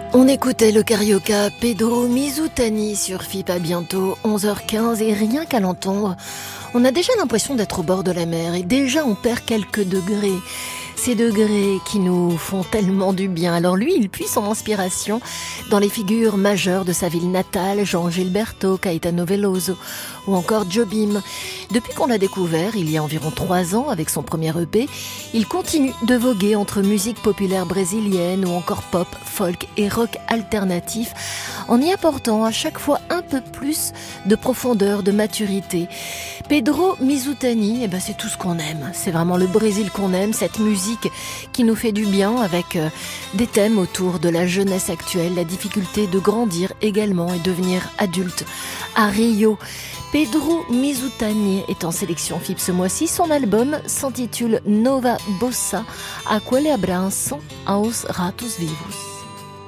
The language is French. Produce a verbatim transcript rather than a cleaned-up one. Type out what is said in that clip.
On écoutait le carioca Pedro Mizutani sur F I P A bientôt onze heures quinze et rien qu'à l'entendre, on a déjà l'impression d'être au bord de la mer et déjà on perd quelques degrés. Ces degrés qui nous font tellement du bien. Alors lui, il puise son inspiration dans les figures majeures de sa ville natale, Jean Gilberto, Caetano Veloso ou encore Jobim. Depuis qu'on l'a découvert, il y a environ trois ans, avec son premier E P, il continue de voguer entre musique populaire brésilienne ou encore pop, folk et rock alternatif, en y apportant à chaque fois un peu plus de profondeur, de maturité. Pedro Mizutani, eh ben c'est tout ce qu'on aime. C'est vraiment le Brésil qu'on aime, cette musique qui nous fait du bien avec euh, des thèmes autour de la jeunesse actuelle, la difficulté de grandir également et devenir adulte. À Rio, Pedro Mizutani est en sélection F I P ce mois-ci. Son album s'intitule Nova Bossa, Aquele Abraço aos Ratos Vivos.